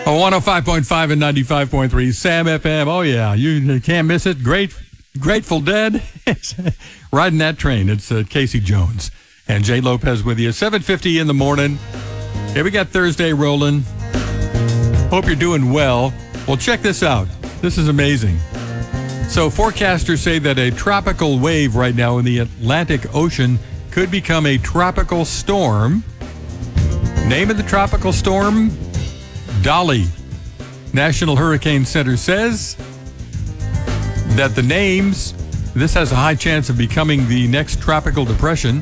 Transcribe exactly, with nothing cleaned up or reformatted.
Oh, one oh five point five and ninety-five point three Sam F M. Oh, yeah, you can't miss it. Great, Grateful Dead. Riding that train. It's uh, Casey Jones and Jay Lopez with you. seven fifty in the morning. Hey, we got Thursday rolling. Hope you're doing well. Well, check this out. This is amazing. So forecasters say that a tropical wave right now in the Atlantic Ocean could become a tropical storm. Name of the tropical storm? Dolly. National Hurricane Center says that the names, this has a high chance of becoming the next tropical depression.